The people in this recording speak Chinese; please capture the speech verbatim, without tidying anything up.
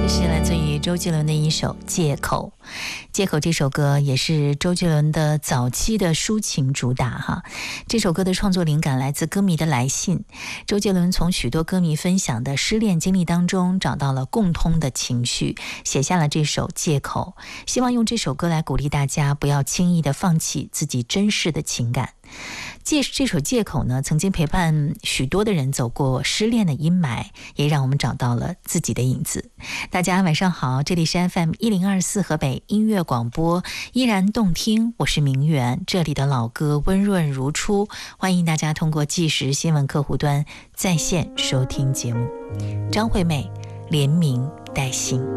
这是来自于周杰伦的一首《借口》。借口这首歌也是周杰伦的早期的抒情主打哈。这首歌的创作灵感来自歌迷的来信，周杰伦从许多歌迷分享的失恋经历当中找到了共通的情绪，写下了这首《借口》，希望用这首歌来鼓励大家不要轻易的放弃自己真实的情感。借这首借口呢，曾经陪伴许多的人走过失恋的阴霾，也让我们找到了自己的影子。大家晚上好，这里是 F M 一零二四河北音乐广播，依然动听，我是明媛，这里的老歌温润如初，欢迎大家通过即时新闻客户端在线收听节目。张惠妹，连名带姓。